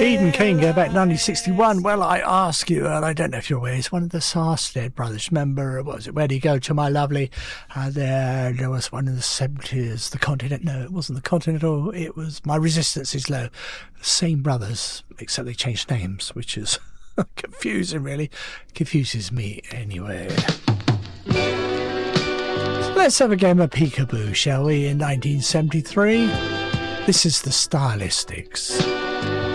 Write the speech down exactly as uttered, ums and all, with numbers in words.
Eden King, go back nineteen sixty-one. Well, I ask you, and I don't know if you're aware, it's one of the Sarstead brothers. Remember, what was it, Where Do You Go to My Lovely? Uh, there, there was one in the seventies, The Continent. No, it wasn't The Continental, it was My Resistance Is Low. The same brothers, except they changed names, which is confusing, really. Confuses me anyway. So let's have a game of peekaboo, shall we, in nineteen seventy-three? This is the Stylistics.